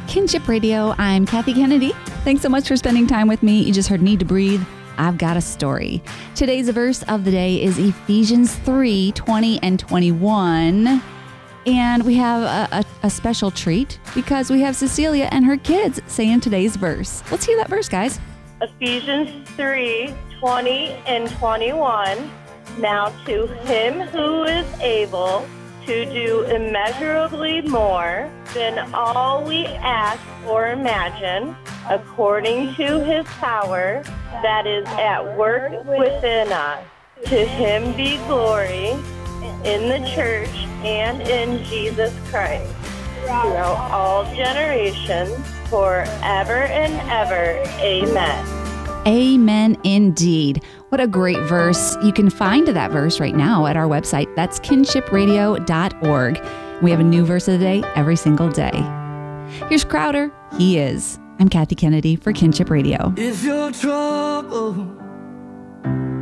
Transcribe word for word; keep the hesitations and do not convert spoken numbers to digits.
Kinship Radio. I'm Kathy Kennedy. Thanks so much for spending time with me. You just heard Need to Breathe. I've got a story. Today's verse of the day is Ephesians three, twenty and twenty-one. And we have a, a, a special treat because we have Cecilia and her kids saying today's verse. Let's hear that verse, guys. Ephesians three, twenty and twenty-one. Now to him who is able to do immeasurably more than all we ask or imagine, according to his power that is at work within us. To him be glory in the church and in Jesus Christ, throughout all generations, forever and ever. Amen. Amen indeed. What a great verse. You can find that verse right now at our website. That's kinship radio dot org. We have a new verse of the day every single day. Here's Crowder. He is. I'm Kathy Kennedy for Kinship Radio. If you're trouble